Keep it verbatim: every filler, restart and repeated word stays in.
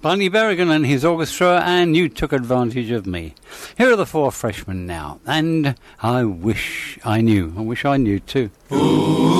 Bunny Berrigan and his orchestra, and You Took Advantage of Me. Here are the four freshmen now, and I wish I knew. I wish I knew too. Ooh.